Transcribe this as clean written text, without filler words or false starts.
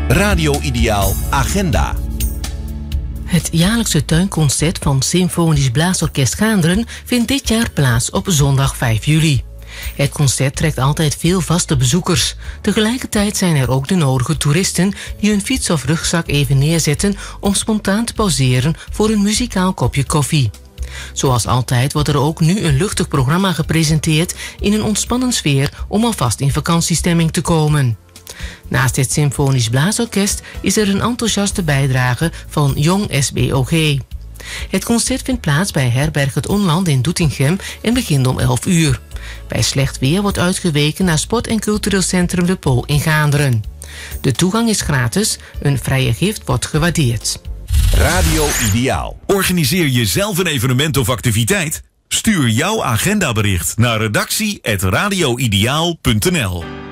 Radio Ideaal Agenda. Het jaarlijkse tuinconcert van Symfonisch Blaasorkest Gaanderen vindt dit jaar plaats op zondag 5 juli. Het concert trekt altijd veel vaste bezoekers. Tegelijkertijd zijn er ook de nodige toeristen die hun fiets of rugzak even neerzetten om spontaan te pauzeren voor een muzikaal kopje koffie. Zoals altijd wordt er ook nu een luchtig programma gepresenteerd in een ontspannen sfeer om alvast in vakantiestemming te komen. Naast het Symfonisch Blaasorkest is er een enthousiaste bijdrage van Jong SBOG. Het concert vindt plaats bij Herberg Het Onland in Doetinchem en begint om 11 uur. Bij slecht weer wordt uitgeweken naar Sport- en Cultureel Centrum De Pool in Gaanderen. De toegang is gratis, een vrije gift wordt gewaardeerd. Radio Ideaal. Organiseer je zelf een evenement of activiteit? Stuur jouw agendabericht naar redactie@radioideaal.nl.